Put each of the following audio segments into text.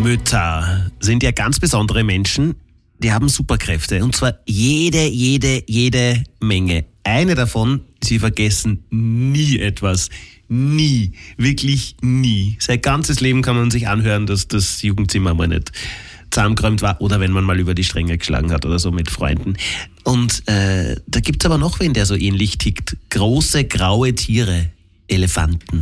Mütter sind ja ganz besondere Menschen, die haben Superkräfte. Und zwar jede Menge. Eine davon, sie vergessen nie etwas. Nie. Wirklich nie. Sein ganzes Leben kann man sich anhören, dass das Jugendzimmer mal nicht zusammengeräumt war oder wenn man mal über die Stränge geschlagen hat oder so mit Freunden. Und da gibt's aber noch wen, der so ähnlich tickt. Große, graue Tiere. Elefanten.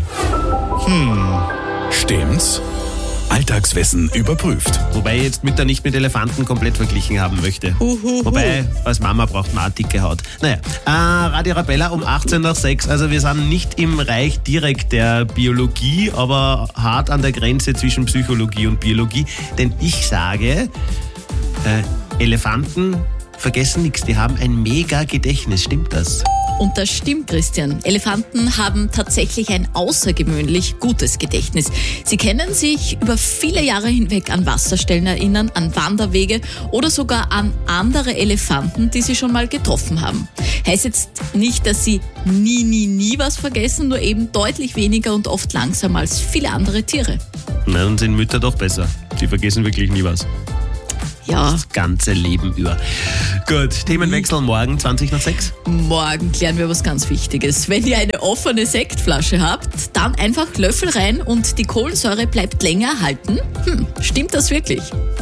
Stimmt's? Alltagswissen überprüft. Wobei ich jetzt Mütter nicht mit Elefanten komplett verglichen haben möchte. Wobei, als Mama braucht man auch dicke Haut. Naja, Radio Arabella um 18:06. Also wir sind nicht im Reich direkt der Biologie, aber hart an der Grenze zwischen Psychologie und Biologie. Denn ich sage, Elefanten vergessen nichts. Die haben ein mega Gedächtnis. Stimmt das? Und das stimmt, Christian. Elefanten haben tatsächlich ein außergewöhnlich gutes Gedächtnis. Sie können sich über viele Jahre hinweg an Wasserstellen erinnern, an Wanderwege oder sogar an andere Elefanten, die sie schon mal getroffen haben. Heißt jetzt nicht, dass sie nie was vergessen, nur eben deutlich weniger und oft langsamer als viele andere Tiere. Na, dann sind Mütter doch besser. Sie vergessen wirklich nie was. Ja. Das ganze Leben über. Gut, Themenwechsel morgen 5:20. Morgen klären wir was ganz Wichtiges. Wenn ihr eine offene Sektflasche habt, dann einfach Löffel rein und die Kohlensäure bleibt länger erhalten. Stimmt das wirklich?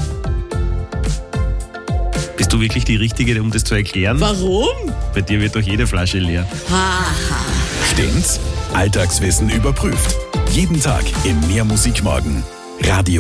Bist du wirklich die Richtige, um das zu erklären? Warum? Bei dir wird doch jede Flasche leer. Haha. Stimmt's? Alltagswissen überprüft. Jeden Tag im Mehr Musik Morgen. Radio